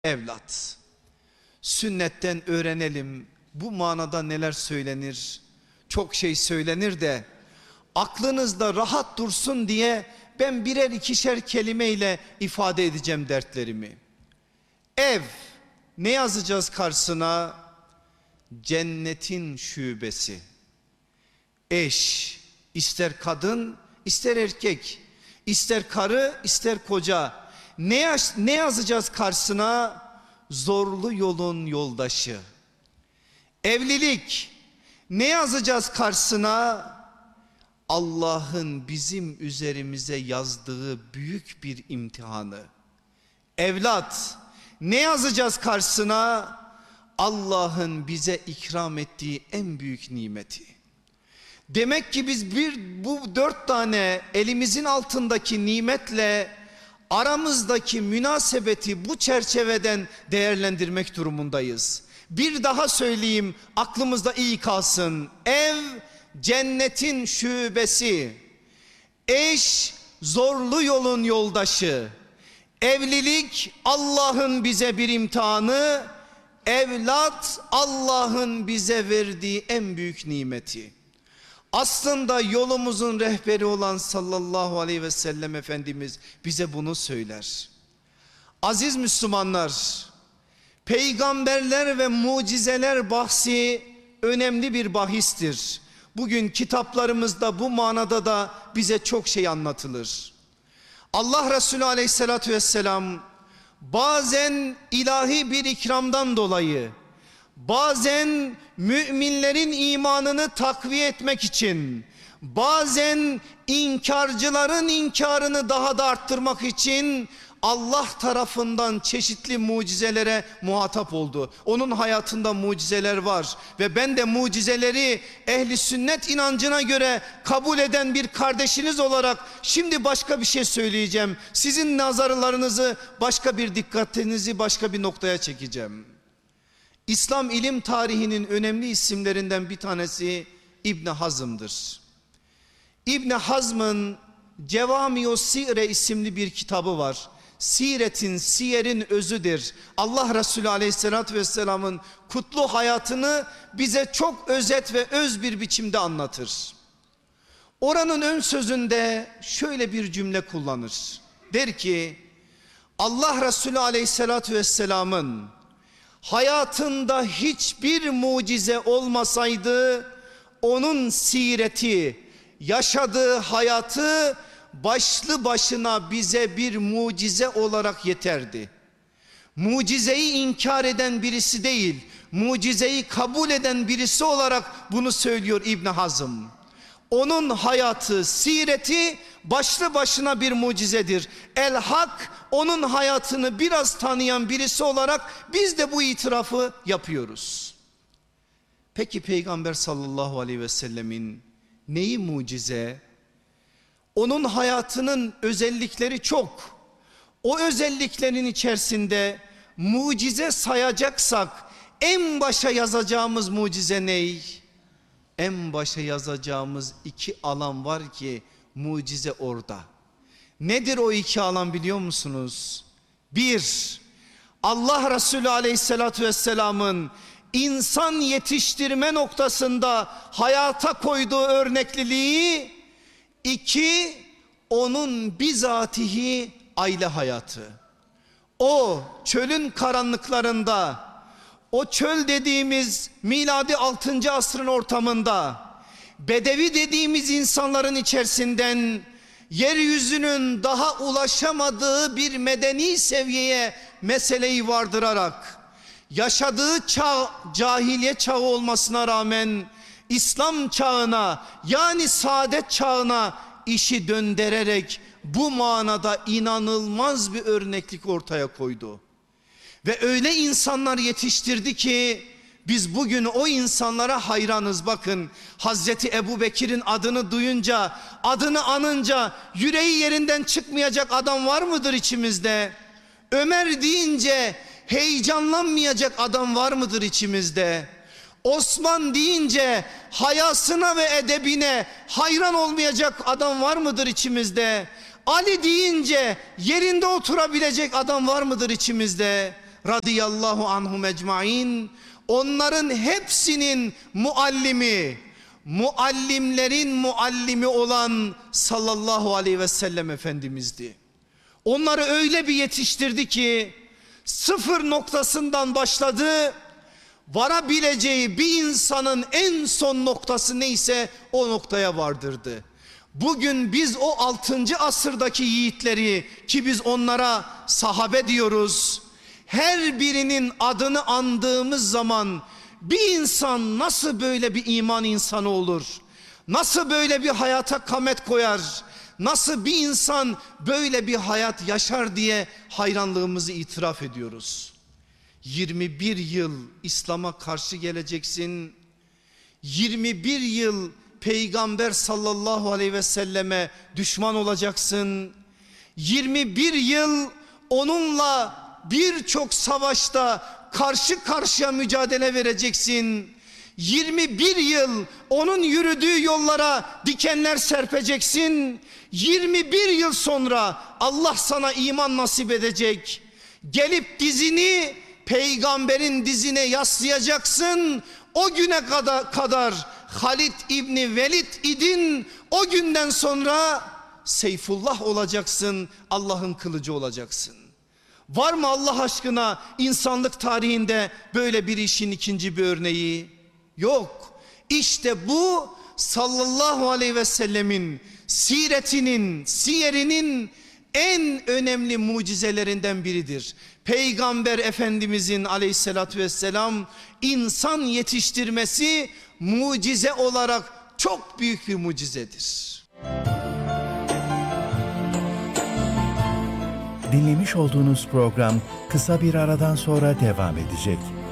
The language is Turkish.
evlat. Sünnetten öğrenelim. Bu manada neler söylenir? Çok şey söylenir de aklınızda rahat dursun diye ben birer ikişer kelimeyle ifade edeceğim dertlerimi. Ev, ne yazacağız karşısına? Cennetin şubesi. Eş, ister kadın ister erkek, ister karı ister koca. Ne yazacağız karşısına? Zorlu yolun yoldaşı. Evlilik, ne yazacağız karşısına? Allah'ın bizim üzerimize yazdığı büyük bir imtihanı. Evlat, ne yazacağız karşısına? Allah'ın bize ikram ettiği en büyük nimeti. Demek ki biz bu 4 tane elimizin altındaki nimetle aramızdaki münasebeti bu çerçeveden değerlendirmek durumundayız. Bir daha söyleyeyim, aklımızda iyi kalsın. Ev cennetin şubesi. Eş zorlu yolun yoldaşı. Evlilik Allah'ın bize bir imtihanı. Evlat Allah'ın bize verdiği en büyük nimeti. Aslında yolumuzun rehberi olan sallallahu aleyhi ve sellem Efendimiz bize bunu söyler. Aziz Müslümanlar, peygamberler ve mucizeler bahsi önemli bir bahistir. Bugün kitaplarımızda bu manada da bize çok şey anlatılır. Allah Resulü aleyhissalatü vesselam bazen ilahi bir ikramdan dolayı, bazen müminlerin imanını takviye etmek için, bazen inkarcıların inkarını daha da arttırmak için Allah tarafından çeşitli mucizelere muhatap oldu. Onun hayatında mucizeler var ve ben de mucizeleri ehli sünnet inancına göre kabul eden bir kardeşiniz olarak şimdi başka bir şey söyleyeceğim. Sizin nazarlarınızı, başka bir dikkatinizi başka bir noktaya çekeceğim. İslam ilim tarihinin önemli isimlerinden bir tanesi İbn Hazm'dır. İbn Hazm'ın Cevamius Sire isimli bir kitabı var. Siyerin özüdür. Allah Resulü aleyhissalatü vesselamın kutlu hayatını bize çok özet ve öz bir biçimde anlatır. Oranın ön sözünde şöyle bir cümle kullanır. Der ki Allah Resulü aleyhissalatü vesselamın hayatında hiçbir mucize olmasaydı onun sireti, yaşadığı hayatı başlı başına bize bir mucize olarak yeterdi. Mucizeyi inkar eden birisi değil, mucizeyi kabul eden birisi olarak bunu söylüyor İbn Hazm. Onun hayatı, sireti başlı başına bir mucizedir. El Hak onun hayatını biraz tanıyan birisi olarak biz de bu itirafı yapıyoruz. Peki Peygamber sallallahu aleyhi ve sellemin neyi mucize? Onun hayatının özellikleri çok. O özelliklerin içerisinde mucize sayacaksak en başa yazacağımız mucize ney? En başa yazacağımız 2 alan var ki mucize orada. Nedir o 2 alan biliyor musunuz? 1. Allah Resulü aleyhissalatü vesselamın insan yetiştirme noktasında hayata koyduğu örnekliliği. 2. Onun bizatihi aile hayatı. O çölün karanlıklarında, o çöl dediğimiz miladi 6. asrın ortamında, bedevi dediğimiz insanların içerisinden yeryüzünün daha ulaşamadığı bir medeni seviyeye meseleyi vardırarak, yaşadığı çağ cahiliye çağı olmasına rağmen İslam çağına, yani saadet çağına işi döndürerek bu manada inanılmaz bir örneklik ortaya koydu. Ve öyle insanlar yetiştirdi ki biz bugün o insanlara hayranız. Bakın Hazreti Ebubekir'in adını duyunca, adını anınca yüreği yerinden çıkmayacak adam var mıdır içimizde? Ömer deyince heyecanlanmayacak adam var mıdır içimizde? Osman deyince hayasına ve edebine hayran olmayacak adam var mıdır içimizde? Ali deyince yerinde oturabilecek adam var mıdır içimizde? radıyallahu anhum ecmain, onların hepsinin muallimi, muallimlerin muallimi olan sallallahu aleyhi ve sellem Efendimiz'di. Onları öyle bir yetiştirdi ki sıfır noktasından başladı, varabileceği bir insanın en son noktası neyse o noktaya vardırdı. Bugün biz o 6. asırdaki yiğitleri, ki biz onlara sahabe diyoruz, her birinin adını andığımız zaman bir insan nasıl böyle bir iman insanı olur? Nasıl böyle bir hayata kamet koyar? Nasıl bir insan böyle bir hayat yaşar diye hayranlığımızı itiraf ediyoruz. 21 yıl İslam'a karşı geleceksin. 21 yıl Peygamber sallallahu aleyhi ve selleme düşman olacaksın. 21 yıl onunla birçok savaşta karşı karşıya mücadele vereceksin. 21 yıl onun yürüdüğü yollara dikenler serpeceksin. 21 yıl sonra Allah sana iman nasip edecek. Gelip dizini peygamberin dizine yaslayacaksın. O güne kadar Halid İbni Velid idin. O günden sonra Seyfullah olacaksın. Allah'ın kılıcı olacaksın. Var mı Allah aşkına insanlık tarihinde böyle bir işin ikinci bir örneği? Yok. İşte bu sallallahu aleyhi ve sellemin siretinin, siyerinin en önemli mucizelerinden biridir. Peygamber Efendimizin aleyhissalatü vesselam insan yetiştirmesi mucize olarak çok büyük bir mucizedir. Dinlemiş olduğunuz program kısa bir aradan sonra devam edecek.